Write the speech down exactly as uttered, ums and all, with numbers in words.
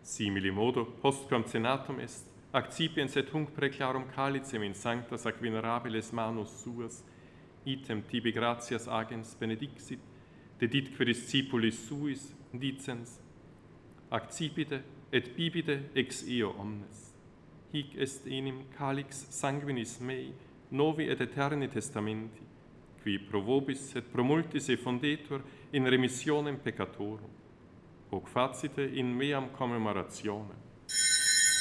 Simili modo, postquam cenatum est, accipiens et hunc preclarum calicem in sanctas ac venerabiles manus suas, item tibi gratias agens benedixit, deditque discipulis suis, dicens, accipite et bibite ex eo omnes. Hic est enim calix sanguinis mei, novi et eterni testamenti, qui pro vobis et pro multis effundetur in remissionem peccatorum. Hoc facite in meam commemorationem.